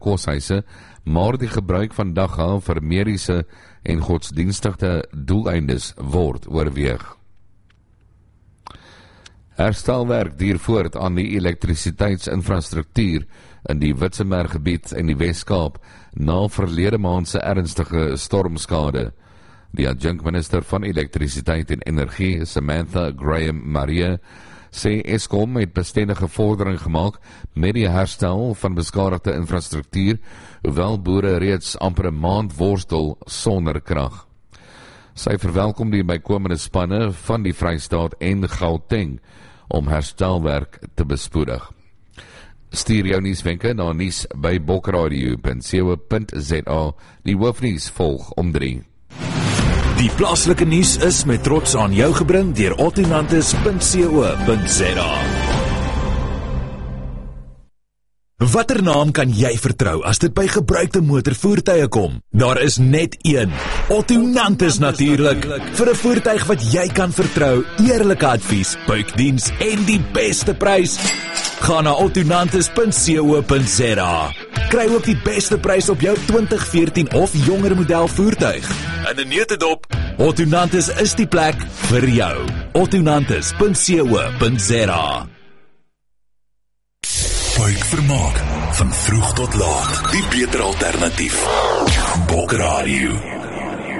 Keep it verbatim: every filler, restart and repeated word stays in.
koshuise, maar die gebruik van dagga vir mediese en godsdienstige doeleindes word oorweeg. Herstelwerk duur voort aan die elektrisiteitsinfrastruktuur in die Witsemergebied en die Wes-Kaap na verlede maand se ernstige stormskade. Die adjunkminister van elektrisiteit en energie, Samantha Graham Marie, sê Eskom het bestendige vordering gemaak met die herstel van beskadigde infrastruktuur, hoewel boere reeds amper 'n maand worstel sonder krag. Sy verwelkom die bykomende spanne van die Vrystaat en Gauteng om herstelwerk te bespoedig. Stuur jou nuuswenke na nuus by bokradio punt co punt za. Die hoofnuus volg om drie. Die plaaslike nuus is met trots aan jou gebring deur ottonantes punt co punt za. Watter naam kan jy vertrou as dit by gebruikte motorvoertuie kom? Daar is net een. Ottonantes natuurlik. Vir 'n voertuig wat jy kan vertrou, eerlike advies, buikdiens en die beste prys. Ga na ottonantes punt co punt za. Kry ook die beste prys op jou twintig veertien of jonger model voertuig. En 'n neutedop, Ottonantes is die plek vir jou. ottonantes punt co punt za. Buik vermaak van vroeg tot laat. Die beter alternatief. Bokradio.